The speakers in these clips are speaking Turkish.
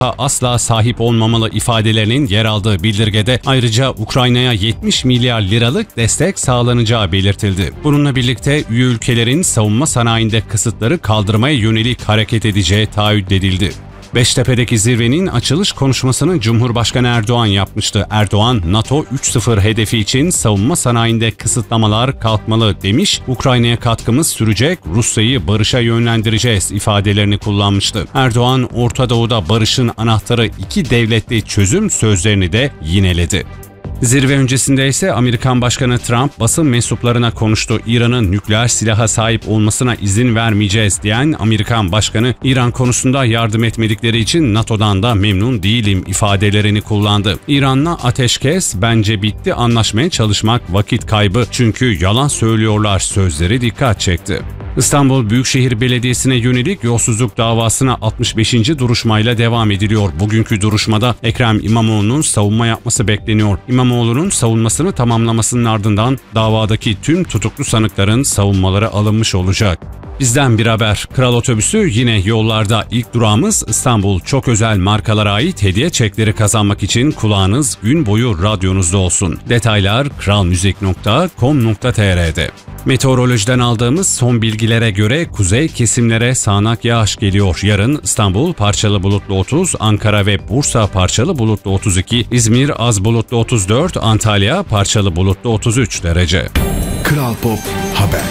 asla sahip olmamalı ifadelerinin yer aldığı bildirgede ayrıca Ukrayna'ya 70 milyar liralık destek sağlanacağı belirtildi. Bununla birlikte üye ülkelerin savunma sanayinde kısıtları kaldırmaya yönelik hareket edeceği taahhüt edildi. Beştepe'deki zirvenin açılış konuşmasını Cumhurbaşkanı Erdoğan yapmıştı. Erdoğan, NATO 3.0 hedefi için savunma sanayinde kısıtlamalar kalkmalı demiş, Ukrayna'ya katkımız sürecek, Rusya'yı barışa yönlendireceğiz ifadelerini kullanmıştı. Erdoğan, Orta Doğu'da barışın anahtarı 2 devletli çözüm sözlerini de yineledi. Zirve öncesinde ise Amerikan Başkanı Trump basın mensuplarına konuştu. İran'ın nükleer silaha sahip olmasına izin vermeyeceğiz diyen Amerikan Başkanı, İran konusunda yardım etmedikleri için NATO'dan da memnun değilim ifadelerini kullandı. İran'la ateşkes bence bitti, anlaşmaya çalışmak vakit kaybı çünkü yalan söylüyorlar sözleri dikkat çekti. İstanbul Büyükşehir Belediyesi'ne yönelik yolsuzluk davasına 65. duruşmayla devam ediliyor. Bugünkü duruşmada Ekrem İmamoğlu'nun savunma yapması bekleniyor. İmamoğlu'nun savunmasını tamamlamasının ardından davadaki tüm tutuklu sanıkların savunmaları alınmış olacak. Bizden bir haber. Kral Otobüsü yine yollarda. İlk durağımız İstanbul. Çok özel markalara ait hediye çekleri kazanmak için kulağınız gün boyu radyonuzda olsun. Detaylar kralmuzik.com.tr'de. Meteorolojiden aldığımız son bilgilere göre kuzey kesimlere sağanak yağış geliyor. Yarın İstanbul parçalı bulutlu 30, Ankara ve Bursa parçalı bulutlu 32, İzmir az bulutlu 34, Antalya parçalı bulutlu 33 derece. Kral Pop Haber.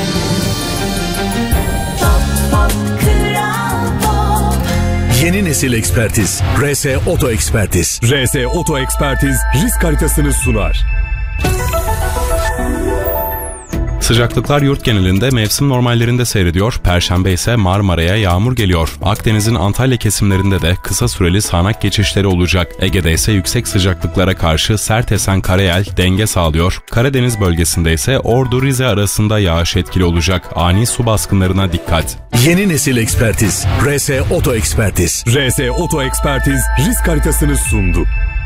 Yeni nesil ekspertiz. RS Oto Ekspertiz. RS Oto Ekspertiz risk haritasını sunar. Sıcaklıklar yurt genelinde mevsim normallerinde seyrediyor. Perşembe ise Marmara'ya yağmur geliyor. Akdeniz'in Antalya kesimlerinde de kısa süreli sağanak geçişleri olacak. Ege'de ise yüksek sıcaklıklara karşı sert esen karayel denge sağlıyor. Karadeniz bölgesinde ise Ordu-Rize arasında yağış etkili olacak. Ani su baskınlarına dikkat. Yeni nesil ekspertiz. RS Oto Ekspertiz. RS Oto Ekspertiz risk haritasını sundu.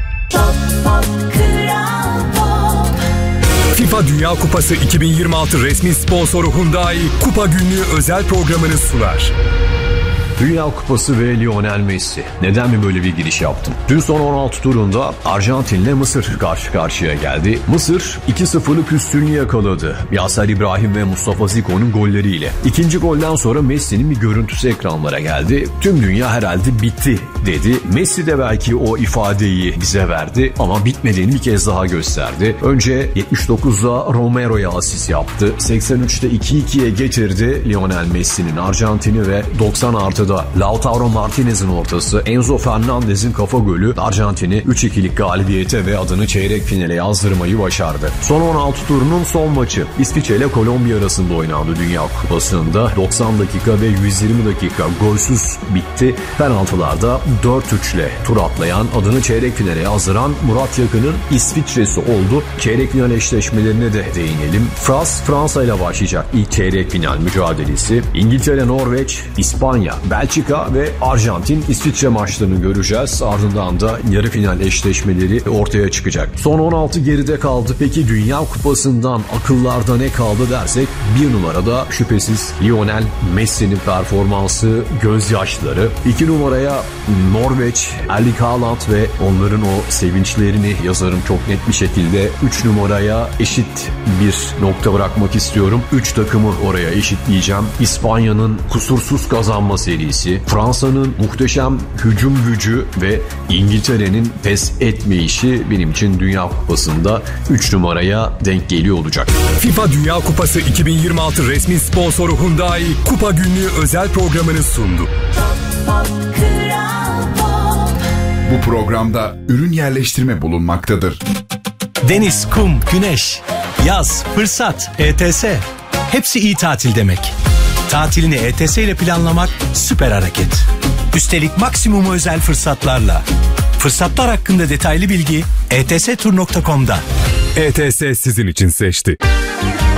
FIFA Dünya Kupası 2026 resmi sponsoru Hyundai Kupa Günlüğü özel programını sunar. Dünya Kupası ve Lionel Messi. Neden mi böyle bir giriş yaptım? Dün son 16 turunda Arjantin'le Mısır karşı karşıya geldi. Mısır 2-0'lık üstünlüğü yakaladı. Yasser İbrahim ve Mustafa Ziko'nun golleriyle. İkinci golden sonra Messi'nin bir görüntüsü ekranlara geldi. Tüm dünya herhalde bitti dedi. Messi de belki o ifadeyi bize verdi ama bitmediğini bir kez daha gösterdi. Önce 79'da Romero'ya asist yaptı. 83'te 2-2'ye getirdi Lionel Messi'nin Arjantin'i ve 90 artı da Lautaro Martinez'in ortası, Enzo Fernandez'in kafa golü Arjantin'i 3-2'lik galibiyete ve adını çeyrek finale yazdırmayı başardı. Son 16 turunun son maçı İsviçre ile Kolombiya arasında oynandı Dünya Kupası'nda. 90 dakika ve 120 dakika golsüz bitti. Penaltılarda 4-3 ile tur atlayan, adını çeyrek finale yazdıran Murat Yakın'ın İsviçre'si oldu. Çeyrek final eşleşmelerine de değinelim. Fransa ile başlayacak ilk çeyrek final mücadelesi. İngiltere, Norveç, İspanya, Belçika ve Arjantin, İsviçre maçlarını göreceğiz. Ardından da yarı final eşleşmeleri ortaya çıkacak. Son 16 geride kaldı. Peki Dünya Kupası'ndan akıllarda ne kaldı dersek, bir numarada şüphesiz Lionel Messi'nin performansı, gözyaşları. 2 numaraya Norveç, Erling Haaland ve onların o sevinçlerini yazarım çok net bir şekilde. 3 numaraya eşit bir nokta bırakmak istiyorum. 3 takımı oraya eşitleyeceğim. İspanya'nın kusursuz kazanma serisi, Fransa'nın muhteşem hücum gücü ve İngiltere'nin pes etmeyişi benim için Dünya Kupası'nda 3 numaraya denk geliyor olacak. FIFA Dünya Kupası 2026 resmi sponsoru Hyundai Kupa Günlüğü özel programını sundu. Bu programda ürün yerleştirme bulunmaktadır. Deniz, kum, güneş, yaz, fırsat, ETS. Hepsi iyi tatil demek. Tatilini ETS ile planlamak süper hareket. Üstelik maksimum özel fırsatlarla. Fırsatlar hakkında detaylı bilgi etstur.com'da. ETS sizin için seçti.